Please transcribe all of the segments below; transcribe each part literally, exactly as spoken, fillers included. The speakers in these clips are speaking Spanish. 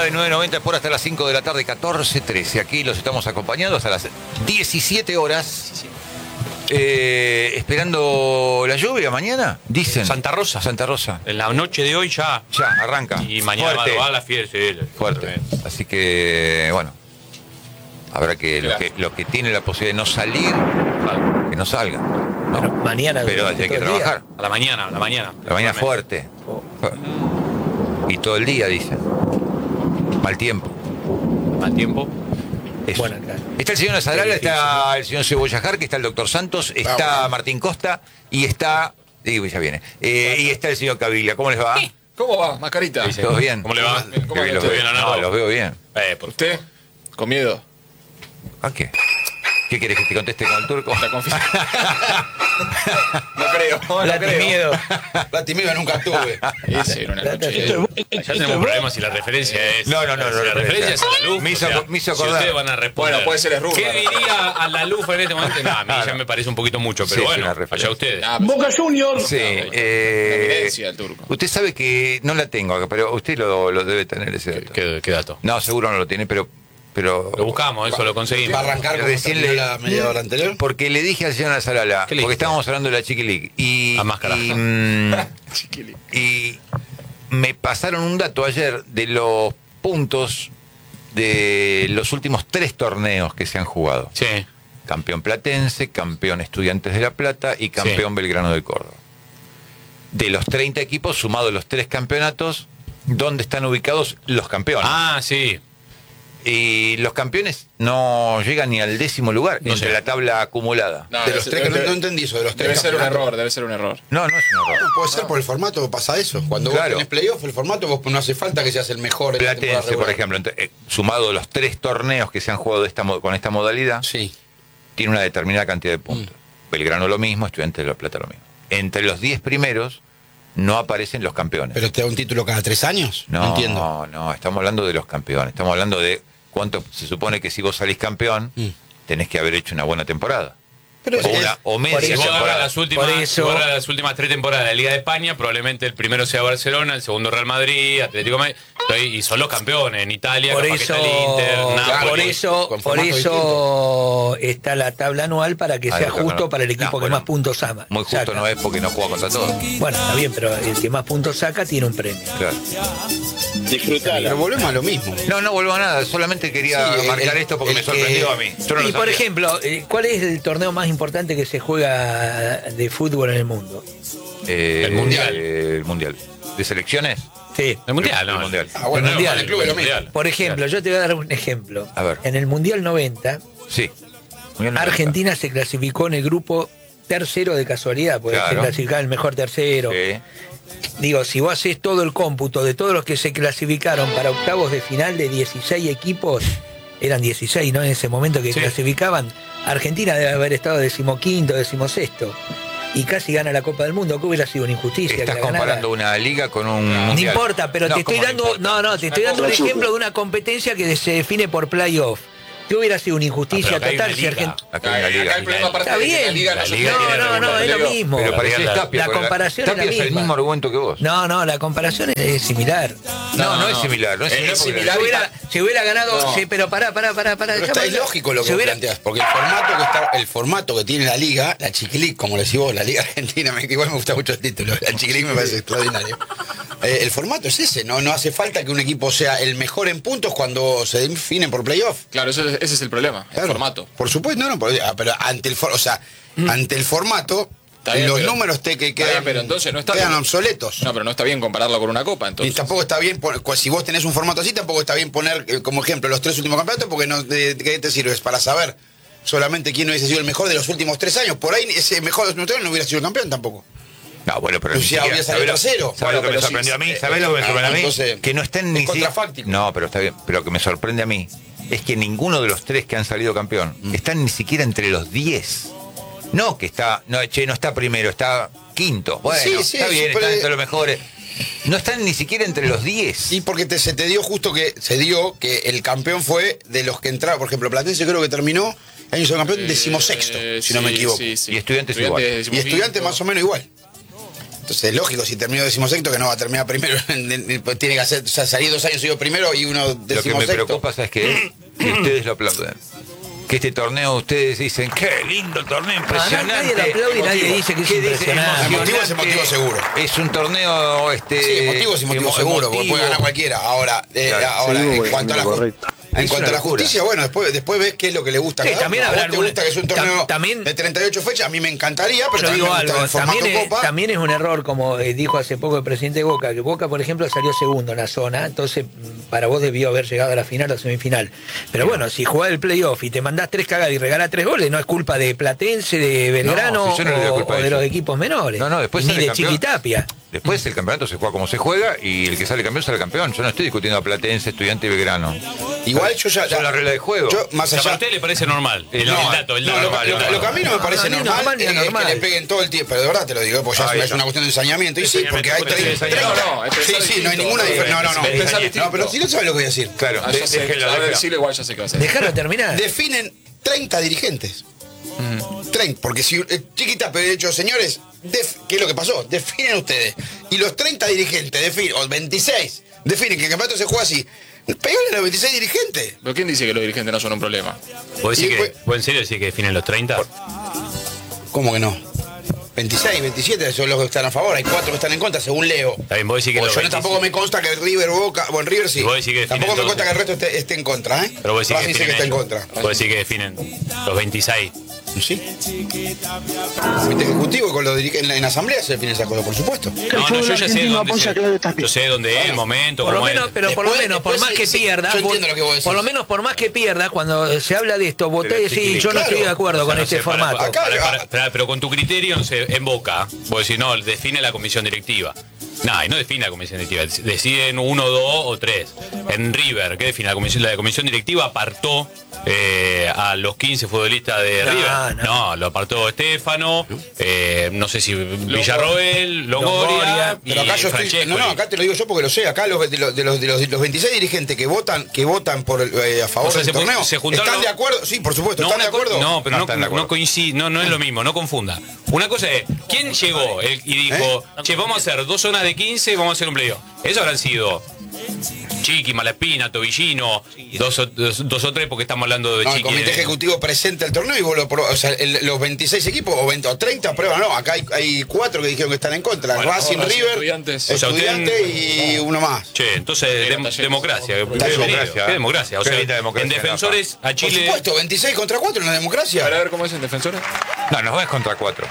nueve nueve noventa por hasta las cinco de la tarde, catorce trece. Aquí los estamos acompañando hasta las diecisiete horas. Eh, esperando la lluvia mañana, dicen. Santa Rosa. Santa Rosa. En la noche de hoy ya. Ya, arranca. Y mañana Fuerte. va a la fiesta. Sí, Fuerte. Así que, bueno. Habrá que los, que los que tienen la posibilidad de no salir, que no salgan. ¿no? Pero mañana. Pero hay que todo el trabajar. A la mañana, a la mañana. La mañana fuerte. Y todo el día, dicen. Mal tiempo. Mal tiempo. Eso. Bueno, claro. Está el señor Azarala, está el señor Cebollajar, que está el doctor Santos, está bueno. Martín Costa y está. Digo, ya viene. Eh, y está el señor Caviglia. ¿Cómo les va? ¿Cómo va, Mascarita? ¿Todo bien? ¿Cómo le va? ¿Cómo Que anda los usted? veo, ¿Bien o no, no? los veo bien. Eh, por ¿Usted? ¿Con miedo? ¿A qué? ¿Qué querés que te conteste con el turco? ¿La confianza? No creo. No Plata y creo. miedo. Plata y miedo nunca tuve. Ese era una Plata noche. y miedo. Ya tenemos un problema si la referencia es. No, no, no, si no, la no, referencia no. es a la luz. Me hizo- o sea, me hizo si acordar. ustedes van a responder. Bueno, puede ser es Rubio. ¿Qué diría a la luz en este momento? No, a mí ya me parece un poquito mucho, pero Sí, es bueno, una referencia. allá ustedes. Ah, pues, Boca Juniors. Sí. una Eh, evidencia el turco. usted sabe que no la tengo acá, pero usted lo, lo debe tener ese dato. ¿Qué, qué dato? No, seguro no lo tiene, pero. pero Lo buscamos, eso lo conseguimos. ¿Va a arrancar como Recién terminó le- la media hora anterior? Porque le dije al señor Azarala, ¿Qué le porque dijiste? estábamos hablando de la Chiqui League. Y, A máscara. y, mm, Chiquili. y me pasaron un dato ayer de los puntos de los últimos tres torneos que se han jugado. Sí. Campeón Platense, campeón Estudiantes de La Plata y campeón Sí. Belgrano de Córdoba. De los treinta equipos, sumados los tres campeonatos, ¿dónde están ubicados los campeones? Ah, sí. Y los campeones no llegan ni al décimo lugar No entre sé. la tabla acumulada. No, De los debe- tres que no, debe- no entendí eso, de los Debe tres ser un campeonatos. error, debe ser un error. No, no es un horror. No, puede ser por el formato, pasa eso. Cuando Claro. vos tenés playoff, el formato, vos no hace falta que seas el mejor en la temporada Platense, por regular. ejemplo, ent- eh, sumado los tres torneos que se han jugado de esta, mo- con esta modalidad, Sí. tiene una determinada cantidad de puntos. Belgrano lo mismo, Estudiantes de La Plata lo mismo. Entre los diez primeros no aparecen los campeones. ¿Pero te da un título cada tres años? No, no, entiendo. no, no, estamos hablando de los campeones. Estamos hablando de cuánto se supone que si vos salís campeón, Mm. tenés que haber hecho una buena temporada. Pero o, es- una, o por media Si vos agarras temporada. las últimas, Por si eso- vos agarras las últimas tres temporadas de la Liga de España, probablemente el primero sea Barcelona, el segundo Real Madrid, Atlético de Madrid, y son los campeones. En Italia, Por capaz que eso, está el Inter, Napoli. por eso, con por formato eso está la tabla anual para que Ah, sea no, justo no. para el equipo No, que bueno, más puntos ama. Muy justo saca. no es porque no juega contra todos. Bueno, está bien, pero el que más puntos saca tiene un premio. Claro. Pero volvemos a lo mismo. No, no vuelvo a nada, solamente quería Sí, el- marcar el- esto porque el me sorprendió que- a mí. Yo no lo Y por sabía. ejemplo, eh, ¿cuál es el torneo más importante que se juega de fútbol en el mundo? Eh, El Mundial. eh, el Mundial. ¿De selecciones? Sí. El Mundial, El no. Mundial. Ah, bueno, El Mundial, el club es lo mismo. Mundial. Por ejemplo, yo te voy a dar un ejemplo. A ver. En el Mundial noventa, Sí. Mundial noventa. Argentina se clasificó en el grupo tercero de casualidad, porque Claro. se clasificaba el mejor tercero. Sí. Digo, si vos haces todo el cómputo de todos los que se clasificaron para octavos de final de dieciséis equipos, eran dieciséis, ¿no? En ese momento que Sí. clasificaban, Argentina debe haber estado decimoquinto, decimosexto, y casi gana la Copa del Mundo, que hubiera sido una injusticia. Estás que la ganara. comparando una liga con un No mundial. importa, pero No, te estoy ¿cómo dando, importa? no, no, te estoy dando un ejemplo de una competencia que se define por playoff. Que hubiera sido una injusticia Ah, pero acá hay total una si liga. Argentina. Acá hay una liga. Acá el problema aparte Está de que bien. la liga La no se liga puede No, tiene no, no, regular, es lo Leo. mismo. Pero parecía La- Tapia. la porque comparación es la Tapia es el misma. mismo argumento que vos. No, no, la comparación es similar. No, no, No, es no. similar. No es Es similar. porque- similar. Si hubiera, si hubiera ganado, No. sí, pero pará, pará, pará, pará. Pero está déjame- ilógico lo que si vos hubiera- planteás, porque el formato que está, el formato que tiene la liga, la Chiquilic, como le decís vos, la Liga Argentina, me, igual me gusta mucho el título, la Chiquilic me parece extraordinario. Eh, el formato es ese, no, no hace falta que un equipo sea el mejor en puntos cuando se definen por playoff. Claro, eso es- ese es el problema, el Claro. formato. Por supuesto, no, no, por- ah, pero ante el for- o sea, ante el formato, Está bien, los pero- números te que Está quedan, bien, pero entonces no está quedan bien. obsoletos. No, pero no está bien compararlo con una copa, Y entonces. tampoco está bien, pon- cu- si vos tenés un formato así, tampoco está bien poner eh, como ejemplo los tres últimos campeonatos, porque no, de, de qué te sirve, es para saber solamente quién hubiese sido el mejor de los últimos tres años. Por ahí ese mejor de los últimos tres años no hubiera sido campeón tampoco. No, bueno, pero O ni sea, siquiera- había salido ¿sabés lo- tercero. ¿sabés Bueno, lo que me pero sí, sorprendió a mí? eh, ¿Sabés lo que me ah, sorprendió a mí? entonces, Que no estén ni es siquiera- contrafáctico. No, pero está bien. Pero lo que me sorprende a mí es que ninguno de los tres que han salido campeón están ni siquiera entre los diez. No, que está, no, che, no está primero, está quinto. Bueno, Sí, sí, está bien, super- está entre los mejores. No están ni siquiera entre los diez. Y porque te- se te dio justo que se dio que el campeón fue de los que entraron. Por ejemplo, Platense creo que terminó el año de campeón Eh, decimosexto, si no me sí, equivoco. sí, sí. Y Estudiantes igual. Y decimoquinto. Estudiantes más o menos igual. Entonces, lógico, si terminó decimosexto, que no va a terminar primero, tiene que hacer, o sea, salir dos años seguidos primero y uno Lo que me decimosexto. preocupa, ¿sabes qué es? Que ustedes lo aplauden. Que este torneo ustedes dicen, qué lindo torneo, impresionante. nadie lo aplaude y nadie dice que es ¿Qué dice? impresionante. Emotivo es emotivo seguro. Es un torneo, este... Sí, emotivo es emotivo emo- seguro, porque emotivo. puede ganar cualquiera. Ahora, eh, Claro. ahora Sí, en bueno, cuanto a la, ju- correcto. en Es cuanto a una la locura. justicia, bueno, después, después ves qué es lo que le gusta. a Sí, cada también uno. habrá ¿A vos te alguna- gusta que es un torneo tam- también- de treinta y ocho fechas? A mí me encantaría, pero Yo también digo me gusta algo, el formato también es, Copa. también es un error, como eh, dijo hace poco el presidente de Boca, que Boca, por ejemplo, salió segundo en la zona, entonces mm, para vos debió haber llegado a la final o semifinal. Pero bueno, si jugás el playoff y te mandás tres cagadas y regalás tres goles, no es culpa de Platense, de Belgrano No, si yo no le doy o, culpa a o de ellos. los equipos menores. No, no, después ni sale de campeón. Chiquitapia. Después el campeonato se juega como se juega y el que sale campeón sale campeón. Yo no estoy discutiendo a Platense, Estudiante y Belgrano. Igual yo ya... Son las reglas de juego. Yo, más O sea, allá... para usted le parece normal. El, No, el dato, el no, dato. lo, el lo- dato. lo que a mí no me parece No, ni normal, normal, ni es, es anormal. que le peguen todo el tiempo, pero de verdad te lo digo, porque ya Ah, es eso. una cuestión de ensañamiento. Y sí, Ensañamiento, porque hay puede ser treinta... ensañamiento. No, no, es Sí, pensar sí, no hay distinto. ninguna diferencia. No, no, Es pensar no. distinto. No, pero si no sabes lo que voy a decir. Claro, Ah, de- ya sé, déjenlo, a ver, déjenlo. decirlo igual ya sé qué va a hacer. Dejalo terminar. Definen treinta dirigentes. treinta, porque si eh, Chiquita, pero de hecho, señores, def- ¿qué es lo que pasó? Definen ustedes. Y los treinta dirigentes, definen, o veintiséis, definen que el campeonato se juega así. Pégale a los veintiséis dirigentes. ¿Pero quién dice que los dirigentes no son un problema? ¿Vos decís Y que, pues- vos en serio decís que definen los treinta? ¿Cómo que no? veintiséis, veintisiete son los que están a favor, hay cuatro que están en contra, según leo. Está bien, vos decís que O los yo no, veintiséis tampoco me consta que River, Boca, bueno, River sí. Y vos decís que definen Tampoco me entonces. consta que el resto esté, esté en contra, ¿eh? Pero vos decís Racing que dice que definen está en ellos. contra. Vos decís que definen los veintiséis. ¿Sí? Comité ejecutivo con los dirigentes en la, en la asamblea se define esas cosas, por supuesto. No, no, yo ya sé dónde se- yo sé dónde es el momento, Por lo cómo menos, es. pero por lo Después- menos, por después más que sí, pierdas, yo vos- entiendo lo que vos decís. por lo menos por más que pierdas, cuando se habla de esto, vos te decís, yo no claro. estoy de acuerdo O sea, con no este sé, para- formato. Acá- para- para- para- pero con tu criterio, no sé, en Boca, vos decís, no, define la comisión directiva. No, y no define la comisión directiva, deciden uno, dos o tres. En River, ¿qué define la comisión? La comisión directiva apartó eh, a los quince futbolistas de No, River. no. No, lo apartó Estefano, eh, no sé si Villarroel, Longoria, Longoria. Pero acá y yo estoy. Francescoli. No, no, acá te lo digo yo porque lo sé. Acá los, de los, de los, de los, de los veintiséis dirigentes que votan, que votan por el- eh, a favor O sea, del se pu- torneo, se juntaron ¿están los- de acuerdo? Sí, por supuesto, No, ¿están de una co- acuerdo? No, pero No no, están de no, acuerdo. coincide, no, no es lo mismo, no confunda. Una cosa es, ¿quién llegó el- y dijo, che, vamos a hacer dos zonas de quince, vamos a hacer un playoff? Eso habrán sido Chiqui, Malespina, Tobillino, dos o, dos, dos o tres, porque estamos hablando de No, el Chiqui. comité eh, ejecutivo presenta el torneo y vos lo aprobás. O sea, el- los veintiséis equipos o, veinte, o treinta aprueban. No, acá hay, hay cuatro que dijeron que están en contra. Bueno, Racing, Racing, River, Estudiantes. O sea, usted- Estudiantes y uno más. Che, entonces, Era dem- Talleres. democracia. Qué democracia, democracia. Qué democracia. O Qué sea, linda democracia, en defensores a Por Chile. supuesto, veintiséis contra cuatro en la democracia. Para ver cómo es en defensores. No, nos vas contra cuatro.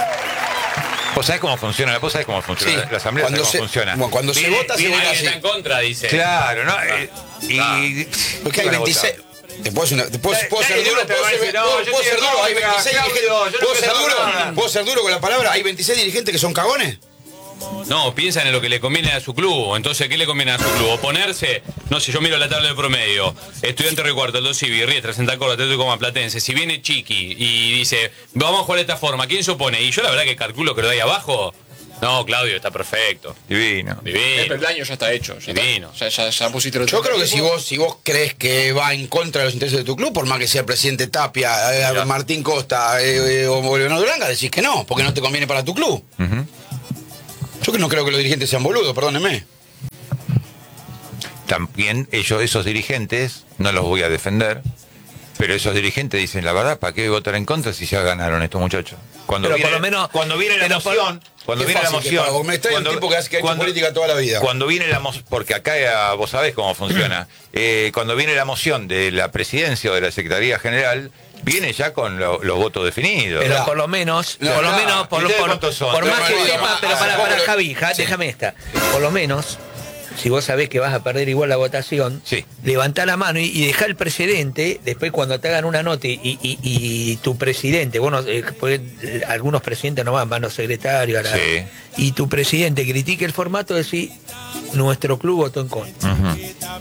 ¿Vos sabés cómo funciona? ¿Vos sabés cómo funciona Sí, la, la asamblea? cuando ¿Sabés se, cómo funciona? bueno, cuando se Viene- vota, se viene vota alguien así. está en contra, dice. Claro, ¿no? Eh, y... Porque hay ¿Qué van a veintiséis. votar? Te puedo, te puedo, Nadie- puedo ser nadie duro, te va puedo a ser, decir, no, puedo- yo puedo estoy ser en duro, hay contra, veintiséis Claudio, dirigentes. yo no ¿Puedo ser quiero duro? saber nada. ¿Puedo ser duro con la palabra? ¿Hay veintiséis dirigentes que son cagones? No, piensan en lo que le conviene a su club. Entonces, ¿qué le conviene a su club? Oponerse, no sé, yo miro la tabla de promedio. Estudiante Río Cuarto, Aldo Civi, Riestra, Santa Córdoba, Atlético Coma, Platense. Si viene Chiqui y dice, vamos a jugar de esta forma, ¿quién se opone? Y yo la verdad que calculo que lo de ahí abajo. No, Claudio, está perfecto. Divino. El Divino. peldaño ya está hecho. Ya, Divino. está. ya, ya, ya pusiste los Yo creo que treinta si equipos. vos, si vos crees que va en contra de los intereses de tu club, por más que sea el presidente Tapia, eh, Mirá. Martín Costa eh, eh, o Leonardo Duranga, decís que no, porque no te conviene para tu club. Ujú. Yo que no creo que los dirigentes sean boludos, perdónenme. También ellos, esos dirigentes, no los voy a defender, pero esos dirigentes dicen, la verdad, ¿para qué votar en contra si ya ganaron estos muchachos? Cuando Pero viene, por lo menos- cuando viene la pero por- moción, cuando Qué viene la fácil que moción, pago. Me extrae un tipo que hace- que ha hecho política toda la vida. Cuando viene la moción, porque acá eh, vos sabés cómo funciona, eh, cuando viene la moción de la presidencia o de la Secretaría General, viene ya con lo- los votos definidos. Pero Mirá. por lo menos, No, por lo no. menos, por, ¿Y ustedes por- cuántos son? por Yo más no que digo, sepa, ah, pero ah, para, para pobre- Javi, ja- sí. déjame esta. Por lo menos, si vos sabés que vas a perder igual la votación, Sí. levantá la mano y, y dejá el precedente, después cuando te hagan una nota y, y- y tu presidente, vos no- eh, porque, eh, algunos presidentes no van, van los secretarios, a la- Sí. y tu presidente critique el formato, decís, nuestro club votó en contra. Ujú.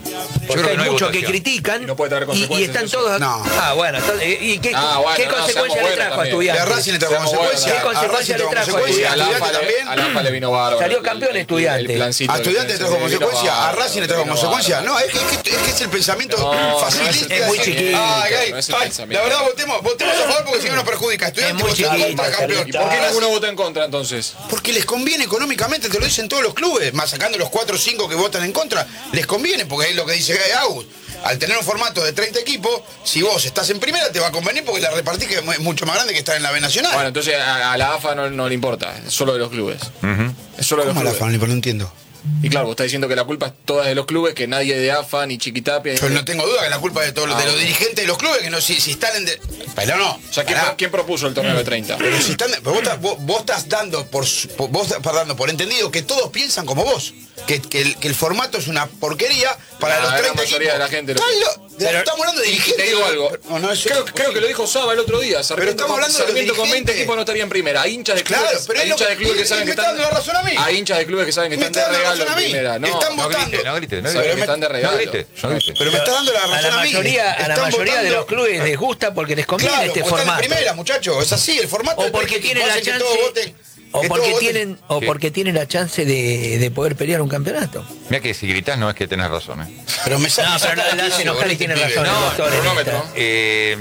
Porque creo que hay no hay muchos que votación. critican No puede tener y- y, consecuencias están eso. todos... No. Ah, bueno, entonces, ¿y qué, Ah, bueno, qué no, consecuencia seamos le buenos trajo a también. Y a Estudiantes? Racing le trajo Seamos consecuencias. buenos. ¿Qué A Racing consecuencia le trajo le trajo a consecuencias. A Al Estudiantes AFA le- también. al AFA le vino bárbaro. Salió El- campeón el- Estudiantes. el plancito A de Estudiantes le trajo vino consecuencias, a bárbaro, Racing le vino trajo bárbaro. consecuencias. No, es que, es que, es que es el pensamiento No, no facilista. es muy chiquito, Ay, ay, no es el ay, pensamiento. la verdad, votemos, votemos a favor porque si no nos perjudica. Estudiantes muy votó chiquito, contra campeón. ¿Y por qué Porque ninguno vota en contra entonces? Porque les conviene económicamente, te lo dicen todos los clubes, más sacando los cuatro o cinco que votan en contra, les conviene, porque es lo que dice Agus. Al tener un formato de treinta equipos, si vos estás en primera te va a convenir porque la repartís que es mucho más grande que estar en la B Nacional. Bueno, entonces a, a la AFA no, no le importa, es solo de los clubes. Es solo de los ¿Cómo la clubes. fan? No entiendo. Y claro, vos estás diciendo que la culpa es toda de los clubes, que nadie de AFA ni Chiquitapia. Yo no tengo duda que la culpa es de todos los, Ah, de los bueno. dirigentes de los clubes, que no, si, si están en... De... Pero no. O sea, ¿quién, pará. ¿quién propuso el torneo de treinta? Pero si están, pero vos, estás, vos, vos estás dando por, su- por- vos estás dando por entendido que todos piensan como vos, que, que, el, que el formato es una porquería para La los gran treinta mayoría equipos. de la gente lo Estás piensa. lo- de- estamos hablando de Y dirigentes. te digo algo. No, no, eso creo, es creo que lo dijo Saba el otro día. Sarmiento, estamos hablando de los Sarmiento con veinte dirigentes. equipos no estaría en primera. Hay hinchas de clubes, Claro, que- pero hay es lo hinchas que- de clubes que y- saben y que me están. está dando la razón a mí. Hay hinchas de clubes que saben que Me están de está dando la regalo razón en a mí. primera. No, Están No votando. grites, no grites, no saben grites. que están de No regalo. grites, no grites. Pero me está dando la A razón la a, mí. mayoría, a la Están mayoría de votando- los clubes les gusta porque les conviene Claro, este porque están formato. en primera, muchachos. Es así, el formato. O de porque treinta tienen la equipos hace chance, que todos voten, o que porque todos voten. tienen, o Sí. porque tienen la chance de, de poder pelear un campeonato. Mira que si gritás no es que tenés razón. ¿eh? Pero me sa- No, me pero saca la, la la hace piel, enojar y este tiene pibe. razón el No, doctor en cronómetro. esta. Eh,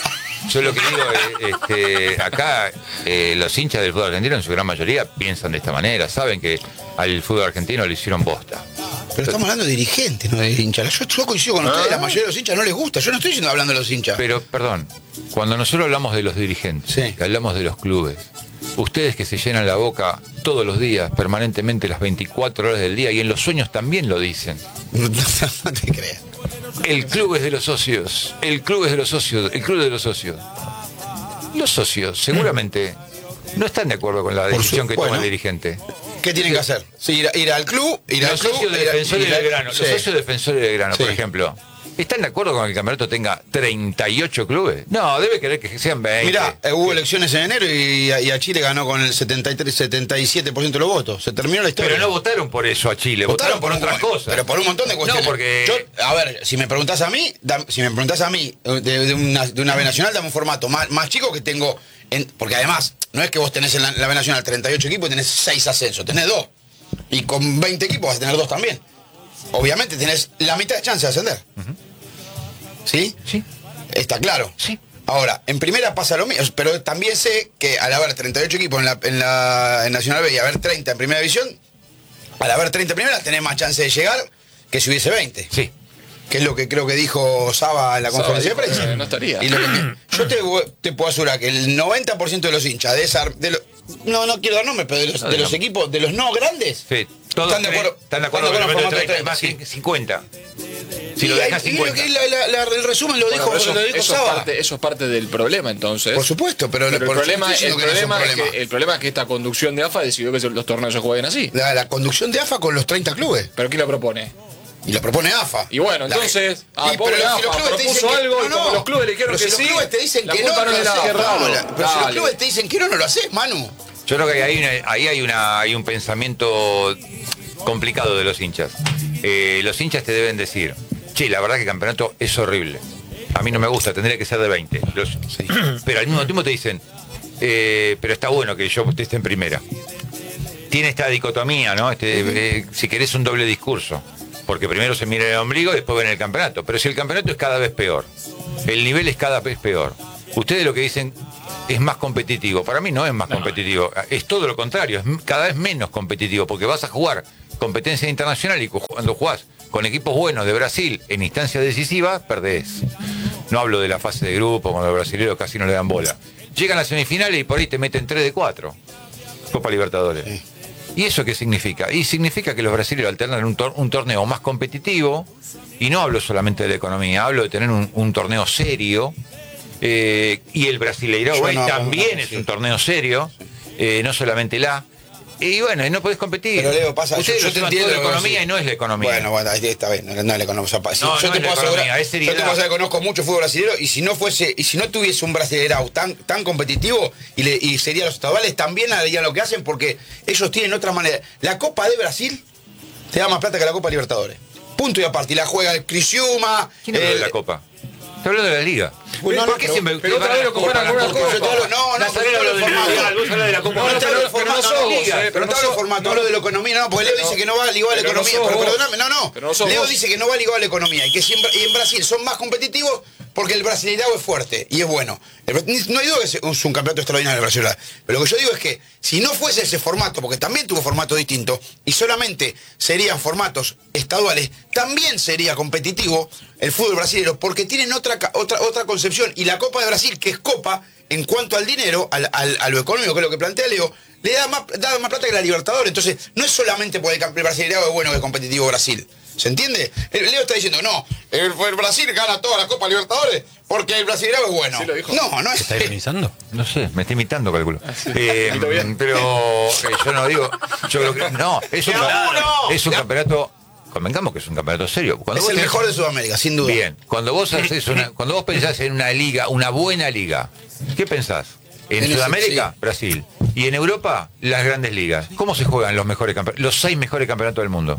yo lo que digo es, este, acá eh, los hinchas del fútbol argentino en su gran mayoría piensan de esta manera, saben que al fútbol argentino le hicieron bosta. Pero estamos hablando de dirigentes, no de hinchas. Yo, yo coincido con ustedes, la mayoría de los hinchas no les gusta. Yo no estoy diciendo hablando de los hinchas. Pero, perdón, cuando nosotros hablamos de los dirigentes, Sí. que hablamos de los clubes, ustedes que se llenan la boca todos los días, permanentemente las veinticuatro horas del día, y en los sueños también lo dicen. No, no te creas. El club es de los socios, el club es de los socios, el club es de los socios. Los socios seguramente no están de acuerdo con la Por decisión su- que toma bueno. el dirigente. ¿Qué tienen que hacer? Sí, ir, ir al club, ir al Los club. socios ir a- defensores ir a- de Belgrano, Sí. los socios defensores de Belgrano, Sí. por ejemplo, ¿están de acuerdo con que el campeonato tenga treinta y ocho clubes? No, debe querer que sean veinte. Mirá, eh, hubo elecciones en enero y, y a Chile ganó con el setenta y tres, setenta y siete por ciento de los votos. Se terminó la historia. Pero no votaron por eso a Chile, votaron, por, un- otras cosas. Pero por un montón de cuestiones. No, porque... Yo, a ver, si me preguntás a mí, dam- si me preguntás a mí, de, de una, de una B Nacional, dame un formato más, más chico que tengo. En- porque además, no es que vos tenés en la, la B Nacional treinta y ocho equipos y tenés seis ascensos, tenés dos. Y con veinte equipos vas a tener dos también. Obviamente tenés la mitad de chance de ascender. ¿Sí? Sí. Está claro. Sí. Ahora, en primera pasa lo mismo, pero también sé que al haber treinta y ocho equipos en la, en la en Nacional B y haber treinta en primera división, al haber treinta en primera tenés más chance de llegar que si hubiese veinte. Sí. Que es lo que creo que dijo Saba en la Saba conferencia de dijo prensa. que no estaría. Y lo que- yo te, te puedo asegurar que el noventa por ciento de los hinchas de esa... De lo- no, no quiero dar nombres, pero de los, No, de los digamos. equipos, de los no grandes, Sí. Todos están de creen- acuerdo, están de acuerdo están con el en formato de treinta, más sí. que cincuenta. Si Y lo ahí- dejas y lo cincuenta. que la- la- la- el resumen lo Bueno, dijo, pero eso, lo dijo eso es Saba. parte, eso es parte del problema entonces. Por supuesto, pero, Pero el por- problema, estoy el, diciendo que no es un problema es problema. que, el problema es que esta conducción de AFA decidió que los torneos se jueguen así. La, la conducción de AFA con los treinta clubes. ¿Pero quién lo propone? Y lo propone AFA. Y bueno, La- entonces, ah, Y- pobre pero si AFA, los clubes te propuso dicen que- algo y no, como no. los clubes le dijeron Pero que si los sí, clubes te dicen la que no, culpa no no lo es de la haces. AFA. No, la- Pero si los Dale. clubes te dicen que no, no lo haces, Manu. Yo creo que ahí, hay una- ahí hay, una, hay un pensamiento complicado de los hinchas. Eh, los hinchas te deben decir, che, la verdad que el campeonato es horrible. A mí no me gusta, tendría que ser de veinte. Los- pero al mismo tiempo te dicen, eh, pero está bueno que yo esté en primera. Tiene esta dicotomía, ¿no? Este, eh, si querés un doble discurso. Porque primero se mira el ombligo y después ven el campeonato. Pero si el campeonato es cada vez peor, el nivel es cada vez peor. Ustedes lo que dicen es más competitivo. Para mí no es más competitivo. Es todo lo contrario, es cada vez menos competitivo. Porque vas a jugar competencia internacional y cu- cuando jugás con equipos buenos de Brasil en instancia decisiva, perdés. No hablo de la fase de grupo, cuando los brasileños casi no le dan bola. Llegan a las semifinales y por ahí te meten tres de cuatro. Copa Libertadores. Sí. ¿Y eso qué significa? Y significa que los brasileños alternan un, tor- un torneo más competitivo, y no hablo solamente de la economía, hablo de tener un, un torneo serio, eh, y el Brasileirao Yo Way no- también no, es sí. un torneo serio, eh, no solamente la. Y bueno, y no podés competir. Pero Leo, pasa, Ustedes yo, yo lo te llaman entiendo todo lo que economía decís. y no es la economía. Bueno, bueno, ahí está bien, no, no es la economía. O sea, pa- si- No, yo no te es la puedo asegurar, economía, es yo seriedad. te puedo asegurar que conozco mucho fútbol brasileño y si no fuese, y si no tuviese un brasileirao tan, tan competitivo y, le, y sería los estaduales, también harían lo que hacen porque ellos tienen otra manera. La Copa de Brasil te da más plata que la Copa Libertadores. Punto y aparte. Y la juega el Criciúma. ¿Quién habla de el- la Copa? Está hablando de la Liga. Bueno, no, ¿Por no, qué pero- siempre pero ustedes otra van a vez la lo comparan Copa, con la una Copa? cosa. Yo te hablo- no, no, Nazareno pero habla del formato. Mundial, vos hablas de la Copa. No, no te hablo del pero no formato, sos no, vos, Liga, eh, pero pero no te no hablo del sos- formato, no, hablo de la economía, no, porque Leo pero- dice que no va ligado a la pero no economía, sos pero vos. perdóname, no, no, Pero no sos Leo vos. dice que no va ligado a la economía y que si en, Bra- y en Brasil son más competitivos porque el brasileirado es fuerte y es bueno. El Bra- no hay duda que es es un campeonato extraordinario el brasileirado, pero lo que yo digo es que si no fuese ese formato, porque también tuvo formato distinto, y solamente serían formatos estaduales, también sería competitivo el fútbol brasileño, porque tienen otra, ca- otra, otra concepción, y la Copa de Brasil, que es Copa, en cuanto al dinero, al, al- a lo económico, que es lo que plantea Leo, le da más, da más plata que la Libertadores. Entonces, no es solamente porque el campeón brasileño es bueno que es competitivo Brasil. ¿Se entiende? El Leo está diciendo, no, el, el Brasil gana toda la Copa Libertadores porque el brasileño es bueno. Sí lo dijo. No, no es. ¿Está ironizando? No sé, me está imitando, calculo. Ah, Eh, Imito bien. pero eh, yo no digo. Yo creo que, no, es un, ¡De a uno! es un ¡De a- campeonato. Convengamos que es un campeonato serio. Cuando Es vos el tenés- mejor de Sudamérica, sin duda. Bien, cuando vos haces una, cuando vos pensás en una liga, una buena liga, ¿qué pensás? En En ese- Sudamérica, sí. Brasil. Y en Europa, las grandes ligas. ¿Cómo se juegan los mejores campe- los seis mejores campeonatos del mundo?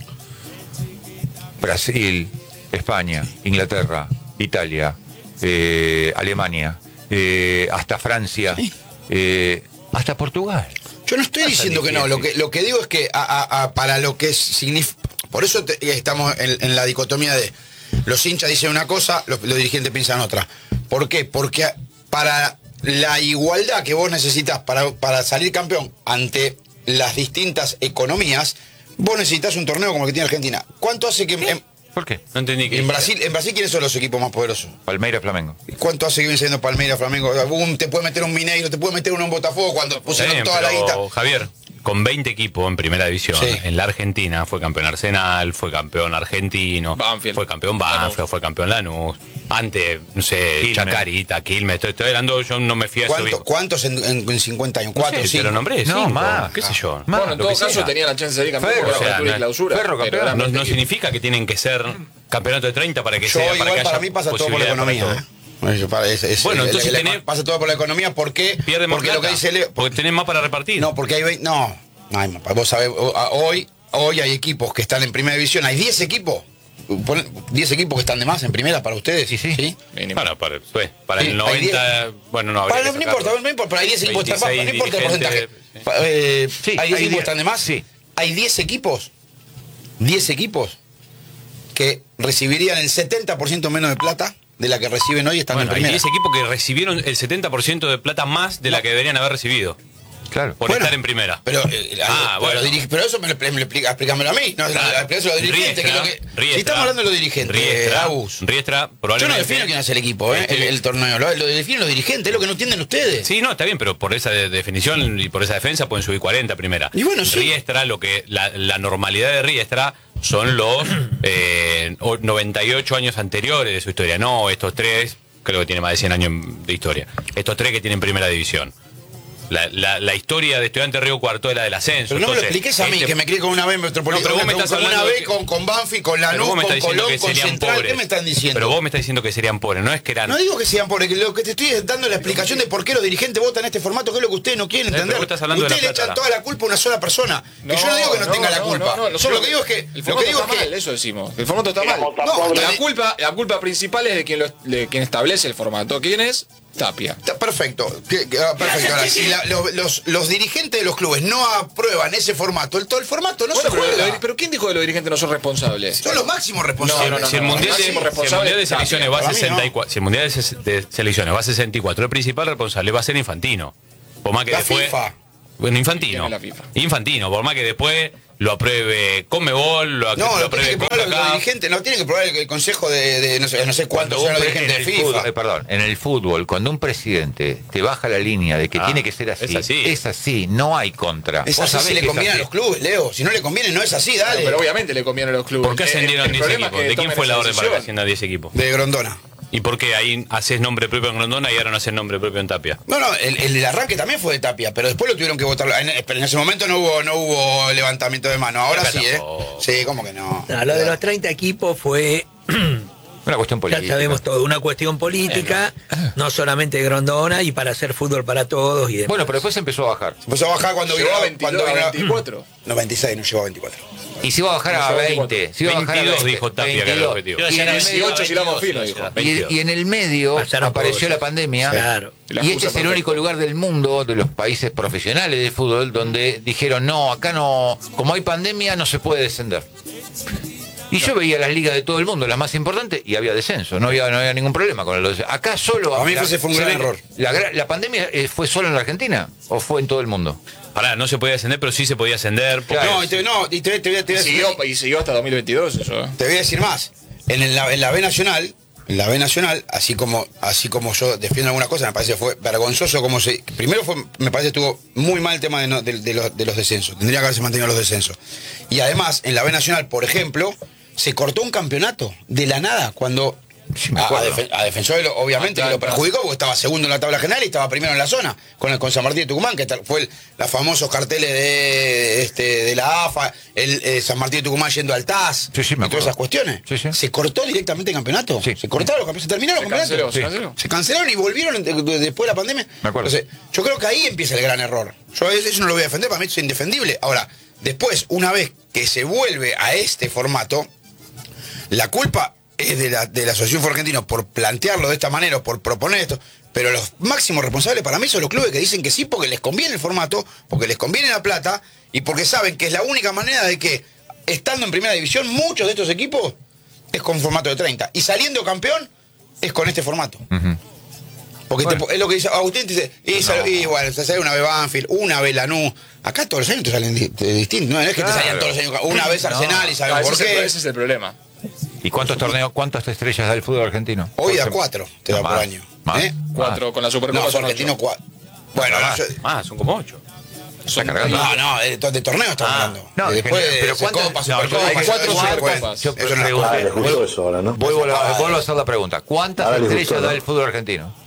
Brasil, España, Inglaterra, Italia, eh, Alemania, eh, hasta Francia, eh, hasta Portugal. Yo no estoy No es diciendo tan que no, lo que, difícil. lo que digo es que a- a- a- para lo que significa... Por eso te- estamos en, en la dicotomía de los hinchas dicen una cosa, los, los dirigentes piensan otra. ¿Por qué? Porque a- para la igualdad que vos necesitas para, para salir campeón ante las distintas economías, vos necesitas un torneo como el que tiene Argentina. ¿Cuánto hace que... En, ¿Por qué? No entendí que en Brasil, en Brasil, ¿quiénes son los equipos más poderosos? Palmeiras, Flamengo. ¿Cuánto hace que viene siendo Palmeiras, Flamengo? Un- te puede meter un Mineiro, te puede meter uno en Botafogo cuando pusieron Bien, toda la guita. pero, Javier, con veinte equipos en primera división, Sí. en la Argentina, fue campeón Arsenal, fue campeón argentino, Banfield. fue campeón Banfield, Lanús. fue campeón Lanús, antes, no sé, Quilmes. Chacarita, Quilmes, estoy, estoy hablando, yo no me fío de eso ¿Cuánto- viejo. ¿Cuántos en, en- en cincuenta años? No ¿Cuatro, sé, cinco? te lo nombré, No, cinco, más. qué sé yo. Más, Bueno, en lo todo que caso sea. tenía la chance de salir campeón Ferro, por o sea, apertura no- y clausura. Ferro, pero campeón. eran No, veinte no equipos. significa que tienen que ser campeonato de treinta para que Yo sea, para igual que haya para mí pasa todo por la posibilidad para economía. todo. ¿eh? Bueno, para- es- es- Bueno, el- entonces el- tenés- pasa todo por la economía. ¿Por qué? Pierde más Porque plata, lo que dice Leo... porque tenés más para repartir. No, porque hay veinte... No, no hay más. Vos sabés, o- a- hoy, hoy hay equipos que están en primera división. Hay diez equipos. Ponen- diez equipos que están de más en primera para ustedes. Sí, sí. Mínimo. Bueno, para, pues, para Sí, el hay noventa, bueno, no habría Para, que no sacarlo. importa, no importa, pero hay diez equipos que están más, no veintiséis importa el porcentaje. dirigentes, Pa- eh, Sí, hay hay diez equipos diez. que están de más. Sí. Hay diez equipos, diez equipos que recibirían el setenta por ciento menos de plata de la que reciben hoy estando Bueno, en hay primera. diez equipos que recibieron el setenta por ciento de plata más de la que deberían haber recibido Claro. por Bueno, estar en primera. Pero, eh, Ah, pero, bueno. lo dirige- pero eso me lo, me lo explica, explícamelo a mí. No, Claro. eso los dirigentes. que es lo que- Riestra, si estamos hablando de los dirigentes, Riestra, Agus. Riestra, Yo no probablemente. defino quién hace el equipo, eh, el, el torneo. Lo, lo definen los dirigentes, es lo que no entienden ustedes. Sí, no, está bien, pero por esa de- definición y por esa defensa pueden subir cuarenta primera. Y bueno, sí. Riestra, lo que la, la normalidad de Riestra son los eh, o- noventa y ocho años anteriores de su historia. No, estos tres, creo que tiene más de cien años de historia. Estos tres que tienen primera división. La, la, la historia de Estudiantes Río Cuarto es la del ascenso. Pero no me lo Entonces, expliques a mí, este- que me crié con una B en Metropolitana, No, pero vos me estás con una hablando B, de que- con, con Banfi, con Pero Lanús, vos me con estás diciendo Colón, que con serían Central. pobres. ¿Qué me están diciendo? Pero vos me estás diciendo que serían pobres, no es que eran. No digo que sean pobres, que lo que te estoy dando es la explicación de por qué los dirigentes votan este formato, que es lo que ustedes no quieren Eh, pero entender. vos estás hablando de Ustedes la le echan plata. toda la culpa a una sola persona. Que yo no digo que no, tenga la culpa. No, no, Yo nosotros- lo que digo es que. El Lo formato que digo está es que. mal, eso decimos. El formato está mal. No, la está- culpa, la culpa principal es de quien, lo, de quien establece el formato. ¿Quién es? Tapia. Está perfecto. Que- que- ah, perfecto. Ahora, si la- los, los- los dirigentes de los clubes no aprueban ese formato, el, todo el formato no Bueno, se pero, juega. lo- pero ¿quién dijo que los dirigentes no son responsables? Son los máximos responsables. No, no, no, si, el no, mundial de, máximo si el responsable Mundial de es Tapia. Selecciones va a Para mí no. sesenta y cuatro, si el Mundial de, ses- de Selecciones va a sesenta y cuatro, el principal responsable va a ser Infantino. Por más que La después. FIFA. Bueno, ¿Quién Infantino. es la FIFA? Infantino, por más que después lo apruebe Conmebol, lo, No, lo lo apruebe tiene que probar los CONCACAF. dirigentes, no tiene que probar el, el consejo de, de no sé, no sé cuántos Cuando sean un los pre- dirigentes en de el FIFA. fútbol, eh, perdón, en el fútbol, cuando un presidente te baja la línea de que Ah, tiene que ser así, es así. es así, no hay contra. Es Vos así sabés si le que es conviene a así. los clubes, Leo. Si no le conviene, no es así, dale. Pero obviamente le conviene a los clubes. ¿Por qué El- el- ascendieron el diez problema equipos? es que ¿De quién tomen fue la esa orden para que decisión. asciendan diez equipos? De Grondona. ¿Y por qué ahí haces nombre propio en Grondona y ahora no haces nombre propio en Tapia? No, no, el, el arranque también fue de Tapia, pero después lo tuvieron que votar. En, pero en ese momento no hubo, no hubo levantamiento de mano. Ahora Acá sí, ¿eh? tampoco. Sí, ¿cómo que no? No, lo de los treinta equipos fue, Una cuestión política. ya sabemos todo, una cuestión política, no solamente de Grondona, y para hacer fútbol para todos y demás. Bueno, pero después empezó a bajar. Empezó a bajar cuando Llegó vino. a veintidós, cuando vino a veinticuatro. No, veintiséis, no llegó a veinticuatro. Y se iba a bajar No a sé, veinte. Se iba a bajar a veintidós veinte. dijo Tapia que era el veintidós. objetivo. Y en el medio- dieciocho si éramos finos, dijo. Y, y en el medio Pasaron apareció por- la pandemia. Claro. La Y excusa este es el perfecta. único lugar del mundo, de los países profesionales de fútbol, donde dijeron, no, acá no, como hay pandemia, no se puede descender. Y yo veía las ligas de todo el mundo, las más importantes, y había descenso, no había, no había ningún problema con el descenso. Acá solo... A mí la- ese fue un se gran ve- error. La, gra- ¿La pandemia eh, fue solo en la Argentina o fue en todo el mundo? Pará, no se podía ascender, pero sí se podía ascender. porque- Claro. No, y te, no, y te, te voy a- te voy a Y decir- siguió, y siguió hasta dos mil veintidós eso, ¿eh? Te voy a decir más. En el- la, en la B Nacional, en la B Nacional, así como, así como yo defiendo algunas cosas, me parece que fue vergonzoso como se. Primero fue, me parece que estuvo muy mal el tema de, no- de- de los, de los descensos. Tendría que haberse mantenido los descensos. Y además, en la B Nacional, por ejemplo, se cortó un campeonato de la nada cuando. Sí, me a, a, acuerdo. Defen- a Defensor lo- obviamente que lo Atlanta. perjudicó porque estaba segundo en la tabla general y estaba primero en la zona con el con San Martín de Tucumán, que tal- fue el, los famosos carteles de este de la A F A, el eh, San Martín de Tucumán yendo al T A S Sí, sí, me y todas acuerdo. esas cuestiones. Sí, sí. Se cortó directamente el campeonato. Sí. Se cortaron los campeonatos, se terminaron Se los canceló, campeonatos. se canceló. Se cancelaron y volvieron de- de- después de la pandemia. Me acuerdo. Entonces, yo creo que ahí empieza el gran error. Yo eso eso no lo voy a defender, para mí es indefendible. Ahora, después, una vez que se vuelve a este formato, la culpa es de la, de la Asociación Fútbol Argentino por plantearlo de esta manera o por proponer esto, pero los máximos responsables para mí son los clubes que dicen que sí porque les conviene el formato, porque les conviene la plata y porque saben que es la única manera de que, estando en primera división, muchos de estos equipos es con formato de treinta y saliendo campeón es con este formato. Ujú. Porque Bueno. te- es lo que dice Agustín, te dice, y, sal- y bueno, te sale una vez Banfield, una vez Lanús. Acá todos los años te salen di- te- distintos, no es que te Claro. salían todos los años, una vez Arsenal y Ah, sabemos ese, por es el, qué. ese es el problema. ¿Y cuántos torneos, cuántas estrellas da el fútbol argentino? Hoy da Por cuatro, te No, da por más, año. más. ¿Eh? Cuatro con la Supercopa No, son argentino ocho. cuatro. Bueno, Más. yo- Ah, son como ocho. Está cargando. no, no, de, de torneo estamos Ah, hablando. no, Y después pero de ¿cuántas- Copa, no, yo Supercopa, dije hay cuatro eso no se puede. Supercopas. Yo Eso no es pregunté, cosa. le gustó vuelvo, eso ahora, ¿no? vuelvo a la- Ah. vuelvo a hacer la pregunta. ¿Cuántas Ahora le estrellas gustó, da ¿no? el fútbol argentino?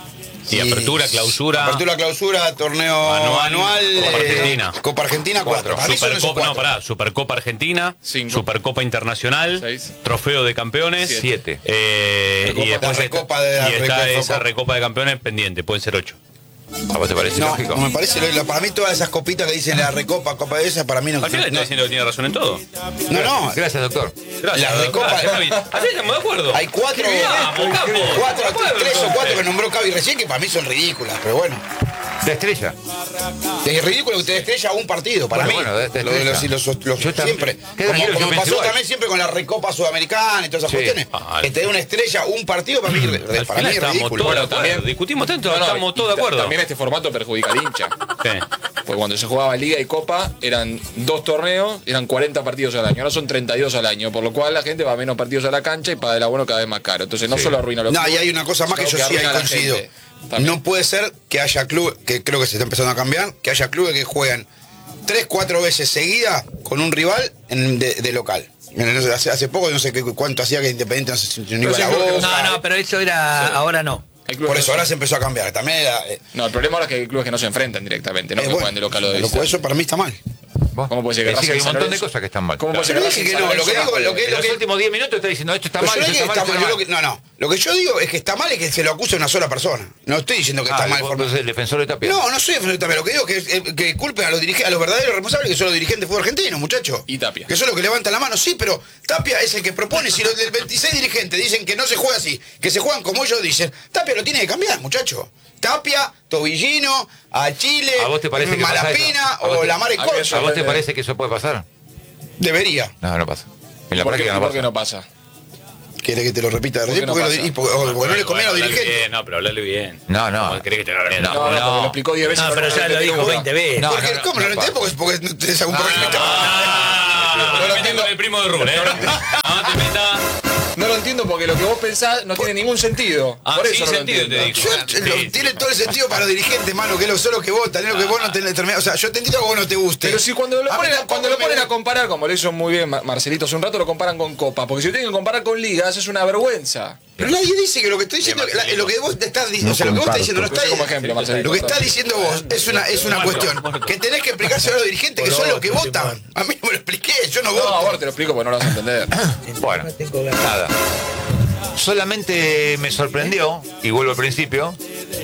Y apertura, clausura. Apertura, clausura, torneo Anual, anual, Copa eh, Argentina. Copa Argentina, cuatro. Para mí son esos Supercopa, no, cuatro. pará, Supercopa Argentina, Cinco. Supercopa Internacional, Seis. Trofeo de Campeones, Siete. eh, Recopa, y después la está, Recopa de la y está Recopa. esa Recopa de Campeones pendiente, pueden ser ocho. ¿A vos te parece No, lógico? no me parece, lo- lo- para mí todas esas copitas que dicen la Recopa, Copa de esas, para mí no. Al final está no, diciendo que tiene razón en todo. no, no, Gracias, doctor. Gracias, La Recopa- gracias, Javi. Así estamos de acuerdo. hay cuatro, Vamos, capo. cuatro, De acuerdo, tres o cuatro entonces. que nombró Cavi recién que para mí son ridículas, pero bueno. De estrella. Es ridículo que te estrella un partido, para Bueno, mí. bueno, de- de Lo de los, estrella. los- los- Yo también- siempre. qué Como, tranquilo, yo como pienso pasó igual. también siempre con la Recopa Sudamericana y todas esas Sí. cuestiones. Ah, que te dé una estrella un partido, para mí, Al para final mí es estamos ridículo. todos de Bueno, acuerdo. también- Discutimos tanto, No, no, estamos y todos de ta- acuerdo. También este formato perjudica al hincha. Sí. Pues cuando se jugaba Liga y Copa eran dos torneos, eran cuarenta partidos al año. Ahora son treinta y dos al año, por lo cual la gente va a menos partidos a la cancha y paga el abono cada vez más caro. Entonces no Sí. solo arruina los No, y clubes, hay una cosa más que yo sino sí ahí arruina a la coincido. gente también. No puede ser que haya clubes, que creo que se está empezando a cambiar, que haya clubes que juegan tres, cuatro veces seguidas con un rival en- de, de local. No sé, Hace, hace poco, no sé qué, cuánto hacía que Independiente no, se, no iba a la siempre que Boca. No, no, pero eso era. Ahora no. Hay clubes Por que eso no ahora se- se empezó a cambiar. También era, eh, No, el problema ahora es que hay clubes que no se enfrentan directamente, no eh, que bueno, juegan de local o de lo- visita. eso para mí está mal. ¿Vos? ¿Cómo puede ser que Decís que hay un Racing San montón de Lorenzo- cosas que están mal. ¿Cómo puede ser Yo que dije Racing que San no, lo que Lorenzo- digo, lo que, En lo los que, últimos diez minutos está diciendo esto está Pero mal, yo no esto dije que está está mal, mal, esto yo está lo que- no, no. Lo que yo digo es que está mal es que se lo acuse a una sola persona. No estoy diciendo que mal. está Ah, mal. vos formado. sos el defensor de Tapia. No, no soy defensor de Tapia. Lo que digo es que, eh, que culpen a los dirigentes, a los verdaderos responsables, que son los dirigentes de fútbol argentino, muchachos. Y Tapia. Que son los que levantan la mano, sí, pero Tapia es el que propone. Si los del veintiséis dirigentes dicen que no se juega así, que se juegan como ellos dicen, Tapia lo tiene que cambiar, muchacho. Tapia, Tobillino, a Chile, ¿A vos te parece que pasa Malapina eso? ¿A vos o te- la Mare a mí Corso. ¿A vos te Sorprende. parece que eso puede pasar? Debería. No, no pasa. En la ¿Por qué, práctica no por qué pasa. no pasa? ¿Quiere que te lo repita? ¿Por qué no Porque, lo- pasa? y porque- o porque no le conviene a los Hablale dirigentes. bien, no, pero hablarle bien. No, no. ¿Cómo querés que te lo haga? No, No, no, porque no. lo explicó diez veces. No, pero ya lo repetido dijo una. veinte veces. No, Porque, no, no, ¿Cómo no lo no entiendo? pasa. Porque, porque tenés algún problema. No, no, no, no te metas con el primo de Rubén, ¿eh? No te metas. No lo entiendo porque lo que vos pensás no tiene ningún sentido. Ah, Por sí, eso no lo sentido entiendo. te digo. Yo, Sí, lo- sí, tiene sí. todo el sentido para los dirigentes, mano, que es lo solo que votan, es lo que vos no tenés determinado. O sea, yo te entiendo que vos no te guste. Pero si cuando lo A mí ponen, a, tampoco cuando lo me ponen a gusta. comparar, como lo hizo muy bien Mar- Marcelito hace un rato, lo comparan con Copa. Porque si lo tienen que comparar con ligas, es una vergüenza. Pero nadie dice que lo que estoy diciendo, Bien, la- Marcelito. lo que vos te estás diciendo, o sea, lo que vos estás diciendo no está Puse como ejemplo, Marcelito. Lo que estás diciendo vos es una, es una cuestión que tenés que explicárselo a los dirigentes que son los que votan. A mí no me lo expliqué, yo no No, voto. ahora te lo explico porque no lo vas a entender. Bueno, No tengo ganas. nada. Solamente me sorprendió, y vuelvo al principio,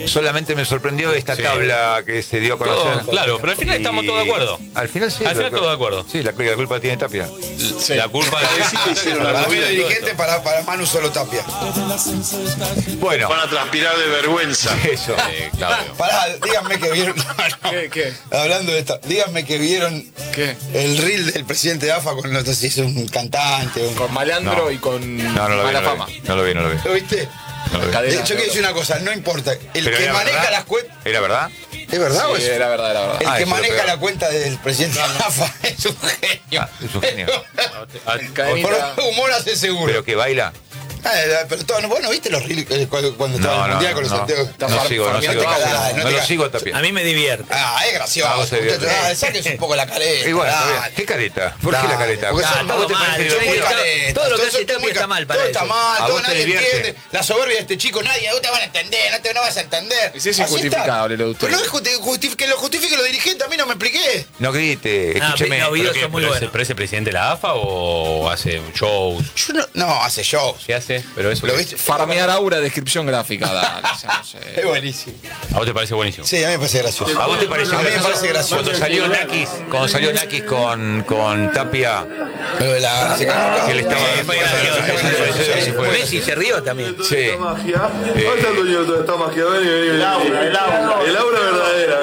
Solamente me sorprendió esta Sí. tabla que se dio a conocer. Todo, claro, pero al final Y estamos todos de acuerdo. Al final sí. Al final la- todos de acuerdo. Sí, la, la culpa tiene Tapia. Sí. La culpa de Para mí, el dirigente, para, para Manu solo Tapia. Bueno, Van a transpirar de vergüenza. eso. Eh, Claudio. Pará, díganme que vieron. no, ¿Qué, qué? Hablando de esto, díganme que vieron ¿Qué? el reel del presidente de A F A con no sé si es un cantante. Un... Con Malandro No. y con No, no lo vi. mala No lo fama. vi, no lo vi. No lo vi. ¿Lo viste? No lo vi. Cadena De hecho, de quiero oro. decir una cosa, no importa. El Pero que era maneja verdad. las cuentas. ¿Era verdad? ¿Es verdad o Sí, es? era verdad, era verdad. El Ah, que eso es lo maneja peor. la cuenta del presidente de A F A es un genio. Ah, es un genio. Cadenita. Por humor hace seguro. Pero que baila. Ah, pero todo, ¿vos no viste los reels eh, cuando, cuando estaba en No, el no, mundial con los no, Santiago? Está no far- sigo, no farmeando sigo. te No, cagás, no no te lo sigo a Tapia. A mí me divierte. Ah, es gracioso. Ah, vos te muchachos. diviertes. Ah, saques un poco la careta. Y bueno, está bien. dale. ¿Qué careta? ¿Por qué Dale, la careta? porque Ah, son ¿a vos te todo parece mal, que Son lo muy que- todo- caretas, todo lo que son- hace son Tapia muy está ca- mal para Todo eso. está mal, ¿A todo vos te nadie divierte? entiende. La soberbia de este chico, nadie, no te van a entender, no te no vas a entender. Y si es Así injustificable está. lo de ustedes. Pero no es justi- justi- que lo justifique los dirigentes, a mí no me expliqué. No grite, Ah, escúcheme. pero- ¿Pero videos qué? son muy ¿Pero buenos. ese- ¿Pero ese presidente de la A F A o hace shows? Yo no, no, hace shows. ¿Qué hace? Pero eso. ¿Lo viste? Farmear aura, descripción gráfica, dale. o sea, no sé. Es buenísimo. ¿A vos te parece buenísimo? Sí, a mí me parece gracioso. ¿A vos te pareció A mí me gracioso? parece gracioso. Cuando salió Nakis, cuando salió Nakis con, con Tapia, Lo de la se canuca. que le estaba. Eh, fue gracioso. Sí, sí, fue. Messi se rió también. Sí. ¿Dónde está el dueño de toda esta magia? Vení, vení, vení. El aura, el aura. El aura verdadera.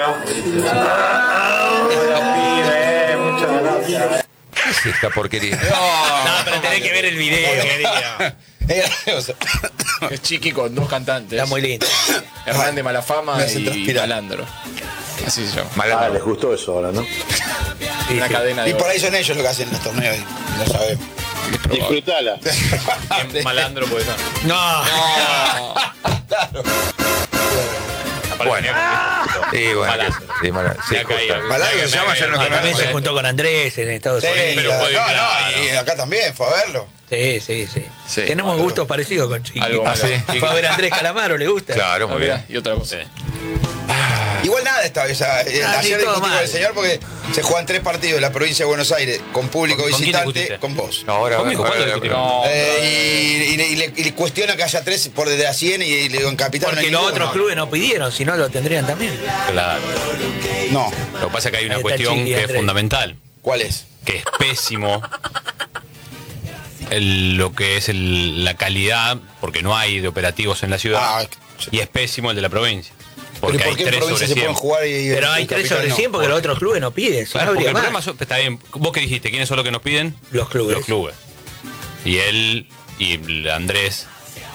¿Qué es esta porquería? No, pero tenés que ver el video, querido. Es gracioso. Es Chiqui con dos cantantes. Está muy lindo. Hernán de Malafama Me hace y transpirar. Malandro. Así se llama. Malandro. les gustó eso ahora, ¿no? Una cadena de Y por oro. ahí son ellos los que hacen los torneos y no sabemos. Disfrutala. ¿Quién Malandro puede ser? No. Bueno. Sí, bueno. Malandro. Sí, Malandro. Sí, Ya caía. justo. Malandro que se llama, yo no Ah, también se conozco. juntó con Andrés en Estados Sí, Unidos. pero la- fue no, claro. no, y acá también fue a verlo. Sí, sí, sí. Sí. Tenemos gustos parecidos con Chiqui. Algo Ah, más. sí. Fue a ver a Andrés Calamaro, ¿le gusta? Claro, Ah, muy mirá, bien. y otra cosa. Igual nada esta vez. Ah, Ayer sí, discutí todo con mal. el señor porque se juegan tres partidos en la provincia de Buenos Aires con público ¿Con- con quién visitante, discutiste? con vos. No, ahora, Conmigo, ahora, ¿cuándo ahora, discutimos? No, Eh, y, y le, y le- y le cuestiona que haya tres por desde a cien y, y le digo en Capital no Porque hay los ninguno. otros clubes no pidieron, si no lo tendrían también. Claro. No. Lo que pasa es que hay una Ahí está cuestión Chiqui, que es Andrés. fundamental, ¿Cuál es? que es pésimo el- lo que es el- la calidad, porque no hay de operativos en la ciudad, Ah, y es pésimo el de la provincia. Pero Porque ¿por hay qué en tres provincia sobre se pueden cien. jugar y Pero en hay tres Capital sobre no? cien porque los otros clubes no piden, si no Claro, porque habría el más. problema son- está bien. ¿Vos qué dijiste? ¿Quiénes son los que nos piden? Los clubes. Los clubes. Y él y el Andrés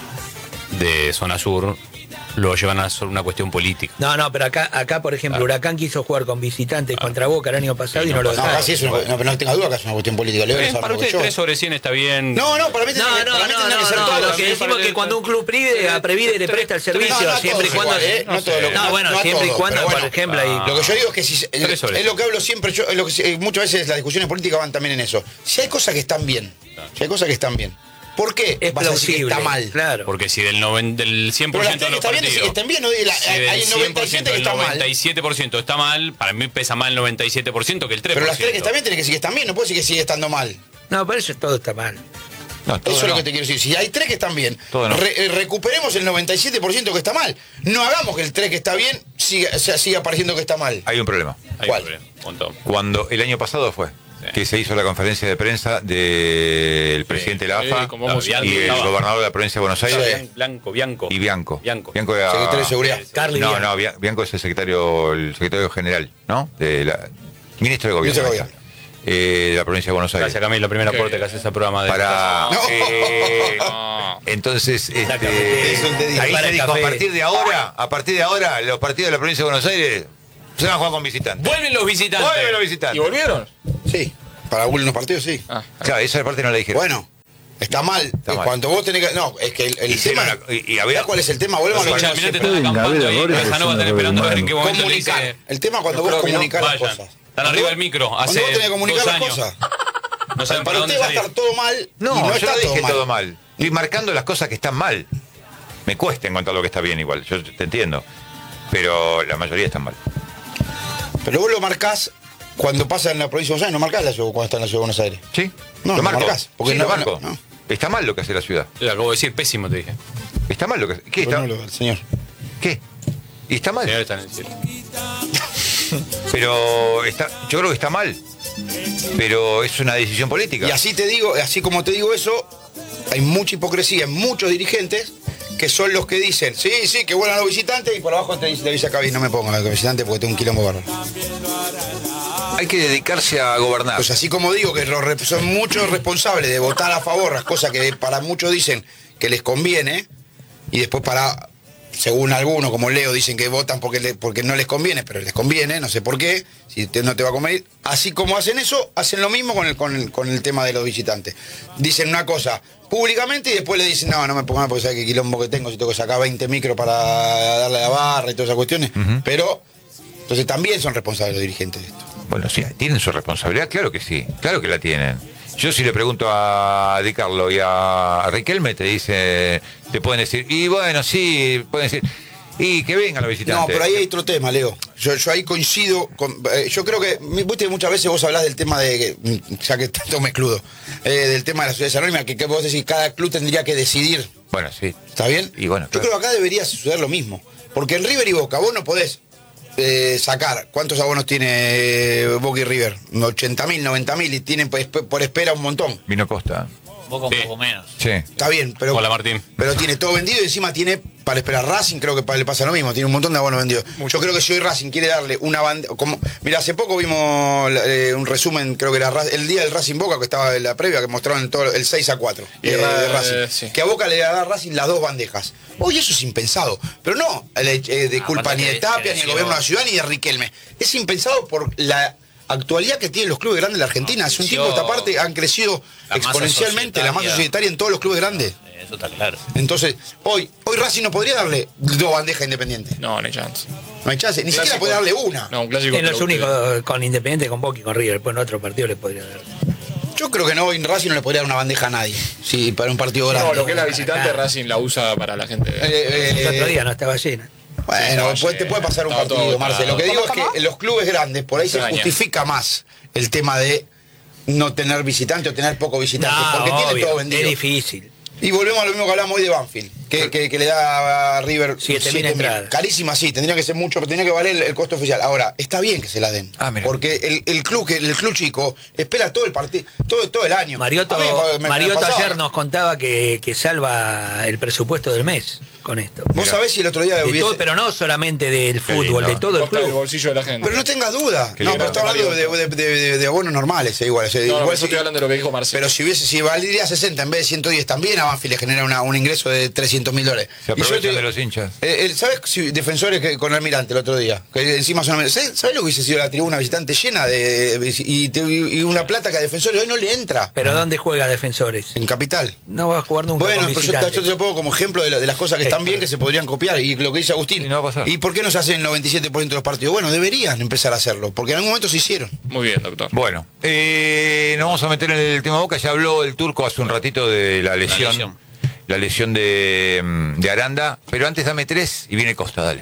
de Zona Sur lo llevan a ser una cuestión política. No, no, pero acá, acá por ejemplo, Huracán quiso jugar con visitantes contra Boca el año pasado Sí, y no, no lo No, dejaron. acá sí es una, no, pero no tenga duda que es una cuestión política. Leo Eh, eso para lo usted que yo. tres sobre cien está bien. No, no, para mí tiene No, que- no, para mí no, tendría que no, ser no, todo. lo para que mí decimos parece- es que cuando un club pide, a Previde le presta el servicio, No, no a siempre y todos cuando... igual, ¿eh? No no todo sé. lo que- No, bueno, a siempre y todos, cuando, pero por bueno. ejemplo, ahí... Lo que yo digo es que si, es, Tres sobre es lo que hablo siempre, yo, es lo que, eh, muchas veces las discusiones políticas van también en eso. Si hay cosas que están bien, si hay cosas que están bien, ¿por qué Es vas a decir que plausible, está mal? claro. Porque si del, noven- del cien por Pero las ciento tres de que los está bien, partidos... están bien, ¿no? Y la- si hay del hay noventa y siete que el está mal. noventa y siete por ciento está mal, para mí pesa más el noventa y siete por ciento que el tres por Pero ciento. las tres que están bien tienen que decir que están bien, no puede decir que sigue estando mal. No, pero eso todo está mal. No, todo Eso es no. lo que te quiero decir. Si hay tres que están bien, Todo no. re- eh, recuperemos el noventa y siete por ciento que está mal. No hagamos que el tres que está bien siga, o sea, siga pareciendo que está mal. Hay un problema. Ahí, ¿Cuál? hombre, un montón. Cuando el año pasado fue Sí. que se hizo la conferencia de prensa del presidente de la Sí, A F A con vos Claro, y el estaba. gobernador de la provincia de Buenos Aires Sí. Blanco, Bianco. y Bianco. Bianco. era- Secretario de Seguridad. Carly No, Bianco. no, Bia- Bianco es el secretario, el secretario general, ¿no? De la, ministro de Gobierno. Ministro de Gobierno. eh, de la provincia de Buenos Aires. Gracias, Camilo, primer aporte que hace ese programa de... Para. No. eh, No. entonces, este, Eso te digo. ahí Para se el dijo, a café. partir de ahora, a partir de ahora, los partidos de la provincia de Buenos Aires se van a jugar con visitantes. Vuelven los visitantes. Vuelven los ¿Y visitantes. volvieron? Sí, para algunos partidos sí. Ah, Claro, esa parte no la dijeron. Bueno, está mal. Está Eh, mal. Cuando vos tenés que. No, es que el, el Hicieron tema. la- y- y había- ¿Sabés ¿Cuál es el tema? Volvemos a lo Los que almirantes decimos están Pueden haber acampando ahí. errores, Esa es no va a un tener error esperando a ver en qué humano. momento le Comunicar. dice... El tema cuando Yo vos creo que no. comunicás las Vayan. cosas. Están arriba del micro. Cuando Hace vos tenés que comunicar dos las años. cosas. No saben para Para dónde usted va a salir. estar todo mal. No, y no yo está no dije todo mal. todo mal. Estoy marcando las cosas que están mal. Me cuesta encontrar lo que está bien igual, yo te entiendo. Pero la mayoría están mal. Pero vos lo marcás cuando pasa en la provincia de Buenos Aires, no marcás la ciudad cuando está en la ciudad de Buenos Aires. ¿Sí? No, lo no marco. marcás, porque Sí, no- lo marco. no, no. Está mal lo que hace la ciudad. Le acabo de decir pésimo, te dije. Está mal lo que hace. ¿Qué está? Bueno, lo- el señor. ¿Qué? Y está mal. Señor está en el cielo. Pero está, yo creo que está mal. Pero es una decisión política. Y así te digo, así como te digo eso, hay mucha hipocresía en muchos dirigentes que son los que dicen, sí, sí, que vuelan los visitantes, y por abajo te dice, te dice acá, no me pongo los visitantes porque tengo un quilombo bárbaro. Hay que dedicarse a gobernar. Pues así como digo que los, son muchos responsables de votar a favor, las cosas que para muchos dicen que les conviene, y después para, según algunos, como Leo, dicen que votan porque, le, porque no les conviene, pero les conviene, no sé por qué, si usted no te va a convenir. Así como hacen eso, hacen lo mismo con el, con el, con el tema de los visitantes. Dicen una cosa públicamente y después le dicen, no, no me pongan porque sabes qué quilombo que tengo, si tengo que sacar veinte micros para darle la barra y todas esas cuestiones. Uh-huh. Pero, entonces también son responsables los dirigentes de esto. Bueno, sí, ¿tienen su responsabilidad? Claro que sí, claro que la tienen. Yo si le pregunto a Di Carlo y a Riquelme, te dice, te pueden decir, y bueno, sí, pueden decir, y que vengan los visitantes. No, pero ahí hay otro tema, Leo. Yo, yo ahí coincido, con, eh, yo creo que, viste, muchas veces vos hablás del tema de, ya que tanto me excludo, eh, del tema de las sociedades anónimas, que, que vos decís, cada club tendría que decidir. Bueno, sí. ¿Está bien? Y bueno, yo claro. creo que acá debería suceder lo mismo. Porque en River y Boca, vos no podés eh, sacar, ¿cuántos abonos tiene Boca y River? ochenta mil, noventa mil, y tienen por, por espera un montón. Vino Costa. Boca un Sí. poco menos. Sí. Está bien, pero, Hola, Martín. pero tiene todo vendido y encima tiene, para esperar Racing, creo que le pasa lo mismo, tiene un montón de abonos vendidos. Yo creo que si hoy Racing quiere darle una banda, como, mira, hace poco vimos eh, un resumen, creo que era el día del Racing Boca, que estaba en la previa, que mostraron todo el seis a cuatro Y eh, Ra- de Racing, eh, sí. que a Boca le da a Racing las dos bandejas. Hoy eso es impensado, pero no eh, eh, de Ah, culpa aparte ni de que- Tapia, que ni del llegó- gobierno de la ciudad, ni de Riquelme. Es impensado por la actualidad que tienen los clubes grandes de la Argentina. Hace un tiempo a esta parte han crecido la masa exponencialmente la masa societaria. societaria en todos los clubes grandes. Eso está claro. Entonces, hoy, hoy Racing no podría darle dos bandejas a Independiente. No, no hay chance. No hay chance, ni Clásico. siquiera puede darle una. No, un clásico. En los contra únicos ustedes. con Independiente, con Boca y con River. Después en otro partido le podría dar. Yo creo que no, hoy Racing no le podría dar una bandeja a nadie. Sí, para un partido grande. No, lo que es la visitante, Racing la usa para la gente. Eh, eh, El otro día no estaba llena. Bueno, Sí, pues te puede pasar un estaba partido, todo Marcelo. Lo que digo es que en los clubes grandes, por ahí se Extraña. justifica más el tema de no tener visitante o tener poco visitante, porque tiene obvio, todo vendido. es difícil. Y volvemos a lo mismo que hablamos hoy de Banfield, que, que, que le da a River Siete mil siete mil. entradas. Carísima, sí, tendría que ser mucho, pero tendría que valer el, el costo oficial. Ahora, está bien que se la den, Ah, mira. porque el, el club que el club chico espera todo el partido, todo, todo el año. Mariotto, A mí me- me- Mariotto me pasaba. ayer nos contaba que, que salva el presupuesto del mes con esto. Vos sabés si el otro día De hubiese... todo, pero no solamente del fútbol, lindo. de todo el Costa del club. bolsillo de la gente. Pero no tengas duda. Qué No, lindo. pero estoy hablando de, de, de, de- de abonos normales, eh, igual. o sea, No, no, igual por eso si- estoy hablando de lo que dijo Marcelo. Pero si hubiese, si valdría sesenta en vez de ciento diez también, a Banfield le genera una- un ingreso de trescientos mil dólares. Se Y yo aprovechan te digo- de los hinchas. Eh, eh, ¿Sabes si defensores que con Almirante el otro día? Que encima son ¿Sabes, ¿sabes lo que hubiese sido la tribuna visitante llena de, de- y, te- y una plata que a defensores hoy no le entra? Pero ¿dónde juega Defensores? En Capital. No va a jugar nunca Bueno, con pero yo, visitante. yo te lo pongo como ejemplo de, la- de las cosas que están bien que se podrían copiar. Y lo que dice Agustín. Y no va a pasar. ¿Y por qué no se hacen el noventa y siete por ciento de los partidos? Bueno, deberían empezar a hacerlo, porque en algún momento se hicieron. Muy bien, doctor. Bueno, eh, nos vamos a meter en el tema Boca. Ya habló el turco hace un ratito de la lesión. lesión. La lesión de, mm, de Aranda. Pero antes dame tres y viene Costa, dale.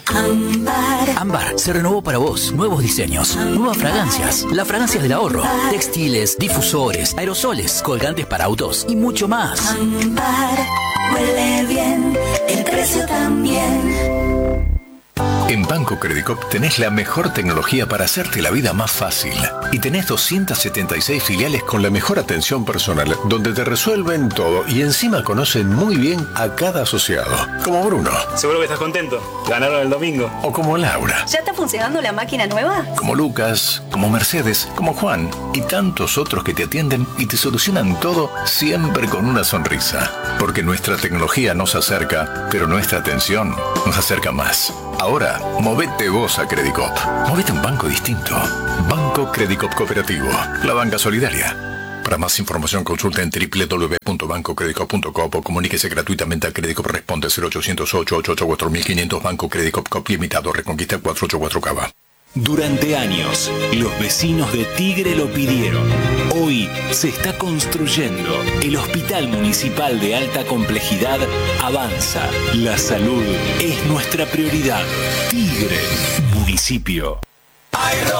Ámbar se renovó para vos. Nuevos diseños, nuevas fragancias, las fragancias del ahorro, textiles, difusores, aerosoles, colgantes para autos y mucho más. Ámbar, huele bien, el precio también. En Banco Credicop tenés la mejor tecnología para hacerte la vida más fácil. Y tenés doscientas setenta y seis filiales con la mejor atención personal, donde te resuelven todo y encima conocen muy bien a cada asociado. Como Bruno. Seguro que estás contento. Ganaron el domingo. O como Laura. ¿Ya está funcionando la máquina nueva? Como Lucas, como Mercedes, como Juan y tantos otros que te atienden y te solucionan todo siempre con una sonrisa. Porque nuestra tecnología nos acerca, pero nuestra atención nos acerca más. Ahora, movete vos a Credicop. Movete a un banco distinto. Banco Credicop Cooperativo. La banca solidaria. Para más información consulta en doble u doble u doble u punto banco credicop punto com o comuníquese gratuitamente a Credicop. Responde cero ochocientos ocho ocho ocho cuatro mil quinientos. Banco Credicop Cop Limitado. Reconquista cuatrocientos ochenta y cuatro Cava. Durante años, los vecinos de Tigre lo pidieron. Hoy se está construyendo. El Hospital Municipal de Alta Complejidad avanza. La salud es nuestra prioridad. Tigre, municipio. Hay